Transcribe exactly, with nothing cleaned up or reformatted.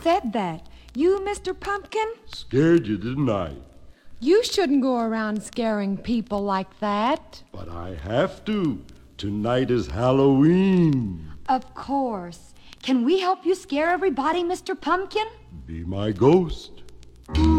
said that? You, Mister Pumpkin? Scared you, didn't I? You shouldn't go around scaring people like that. But I have to. Tonight is Halloween. Of course. Can we help you scare everybody, Mister Pumpkin? Be my ghost.